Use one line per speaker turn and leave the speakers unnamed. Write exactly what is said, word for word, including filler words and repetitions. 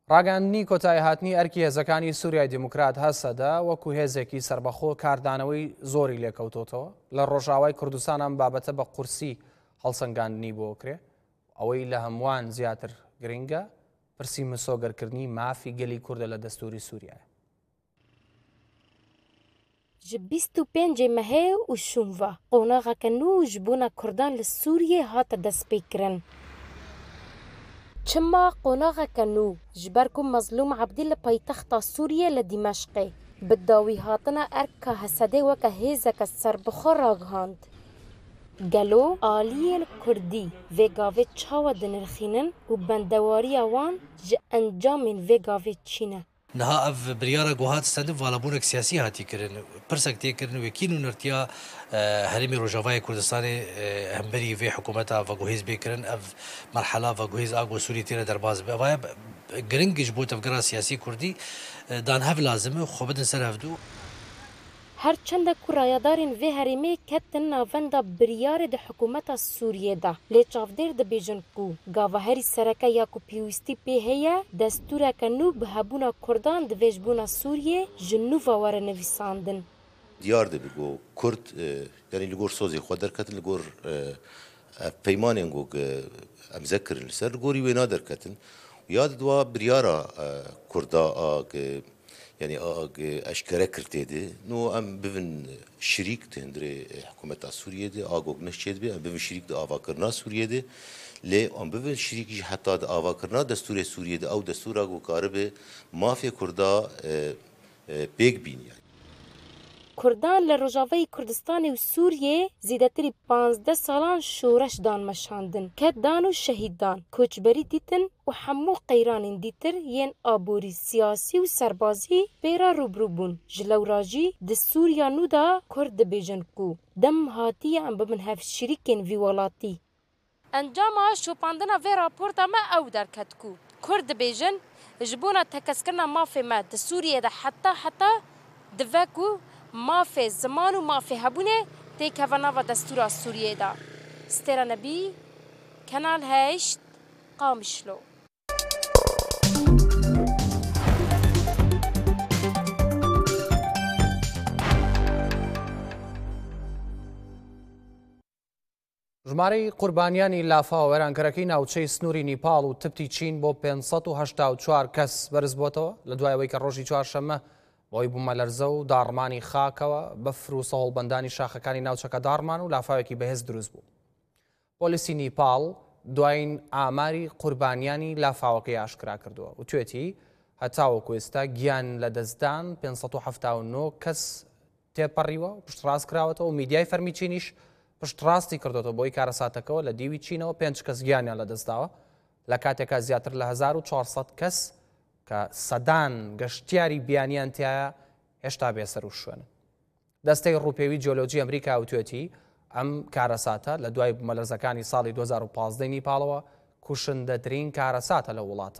ڕاگەاندنی کۆتایی هاتنی ئەرکی هێزەکانی سووریای دیموکرات هەسەدا وەکو هێزێکی سربەخۆ کاردانەوەی زۆری لێکەوتۆتەوە لە ڕۆژاوای کوردستان ئەم بابەتە بە قورسی هەڵسەنگاندنی بۆ کرێ ئەوەی لە هەمووان زیاتر گرنگە پرسی مسۆگەرکردنی مافی گەلی کوردە لە دەستوری سووریایە.
ji bîst û pêncê mehê û şûnva qonaxeke nû ji bûna Kurdan li Sûriyê hate destpêkirin. Çima qonaxeke nû ji ber ku Mezlûm Ebdî li paytexta Sûriyê li Dîmeşqê bi dawî hatina erka Hesedê weke hêzeke serbixwe ragihand. Gelo aliyên Kurdî vê gavê çawa dinirxînin û bendewariya wan ji encamên vê gavê çîne.
Niha ev biryara guhat stendin valabûnek siyasî hatî kirin. Pirsek tê kirin wekîn û nirtiya Herêmê Rojavayê Kurdistanê hemberî vê hikûmeta veguhêz bê kirin ev merhela veguhêz a Sûrî têne derbas be. Ev giring ji bo tevgera siyasî Kurdî dan hev lazim e xwe bidin ser hevdû.
Her çende ku rayadarên vê herêmê ketin navenda biryarê di hikûmeta Sûriyê de lê çavdêr dibêjin ku gavaherî sereke ya ku pêwîstî pê heye destûreke nû bi hebûna Kurdan divê ji bûna Sûriyê ji nû ve were nivîsandin.
Diyar dibe got Kurd yanî li gor sozê xwe derketin li gor peymanên got em zekirin li ser li gorî wê naderketin ya didwa biryara Kurda a yani eşkere kirtêdî nû em bivin şirîk di hindirê hikûmeta Sûriyê de a gog neşçê dibe em bivin şirîk di avakirina Sûriyê de lê em bivin şirîk jî heta di avakirina destûrê Sûriyê de ew destûra got karibe mafê Kurda pêk bîn yani.
Kurdan li Rojavayê Kurdistanê û Sûriyê zêdetirî panzdeh salan şoreş dan meşandin, ket dan û şehîd dan, koçberî dîtin û hemû qeyranên dîtir yên aborî siyasî û serbazî pêra rûbirû bûn. Ji lewra jî di Sûriya nû de Kurd dibêjin ku dem hatiye em bibin hevşirîkên vî welatî. Encama şopandina vê raporta me ew derket ku Kurd dibêjin ji bûna tekeskirina mafê me di Sûriyê de heta heta dive ku mafê ziman û mafê hebûnê tê keve nava destûra Sûriyê de. Stêra Nebî, Kanal heşt, Qamişlo.
ژمارەی قوربانیانی لافاوە وێرانکەرەکەی ناوچەی سنووری نیپاڵ و تپتی چین بۆ پێنج سەد و هەشتا و چوار کەس بەرز بۆتەوە لە دوایەوەی کە ڕۆژی چوارشەممە بۆی بوومەلەرزە و داڕمانی خاکەوە بەفر و سەهۆڵبەندانی شاخەکانی ناوچەکە داڕمان و لافاوێکی بەهێز دروست بوو. پۆلیسی نیپاڵ دوایین ئاماری قوربانیانی لافاوەکەی ئاشکرا کردووە و توێتی هەتاوەکو ئێستا گیان لە دەستدان پێنج سەد و هەفتا و نۆ کەس تێپەڕیوە و پشتڕاست کراوەتەوە و میدیای فەرمی چینیش پشتڕاستی کردوەوە بۆی کارەساتەکەەوە لە دیوی چینەوە پێنج کەس گیانیان لە دەستداوە لە کاتێکا زیاتر لە هەزار و چوارسەد کەس کە سەدان گەشتیاری بیانیان تایە هێشتا بێسەر و شوێنە. دەستەی ڕووپێوی جیۆلۆجی ئەمریکا وتوێتی ئەم کارەساتە لە دوای بوومەلەرزەکانی ساڵی دوو هەزار و پانزدە نیپاڵەوە کوشندەترین کارەساتە لە وڵاتە.